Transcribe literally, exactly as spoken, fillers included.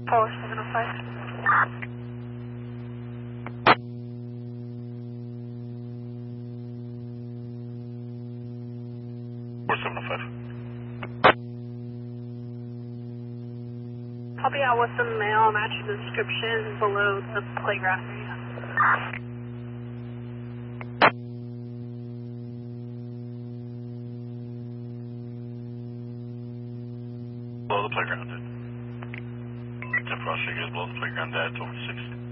four seven oh five. four seven oh five. I'll be out with the mail matching the description below the playground area. Below the playground. ten four, I'll show you guys below the playground at over six.